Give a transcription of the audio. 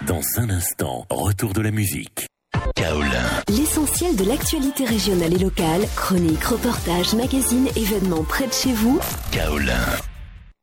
Dans un instant, retour de la musique. Kaolin. L'essentiel de l'actualité régionale et locale, chroniques, reportages, magazines, événements près de chez vous. Kaolin.